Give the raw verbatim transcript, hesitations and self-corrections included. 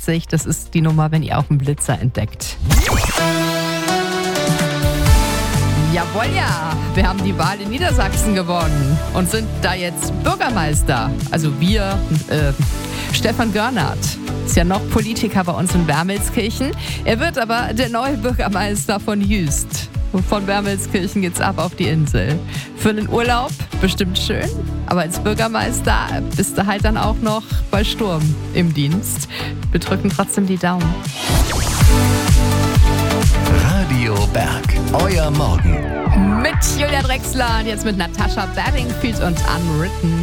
achtzig. Das ist die Nummer, wenn ihr auch einen Blitzer entdeckt. Jawohl, ja. Wir haben die Wahl in Niedersachsen gewonnen und sind da jetzt Bürgermeister. Also wir, äh, Stefan Görnert ist ja noch Politiker bei uns in Wermelskirchen. Er wird aber der neue Bürgermeister von Jüst. Von Wermelskirchen geht's ab auf die Insel. Für den Urlaub bestimmt schön, aber als Bürgermeister bist du halt dann auch noch bei Sturm im Dienst. Wir drücken trotzdem die Daumen. Radio Berg, euer Morgen. Mit Julia Drexler und jetzt mit Natascha Bedingfield und Unwritten.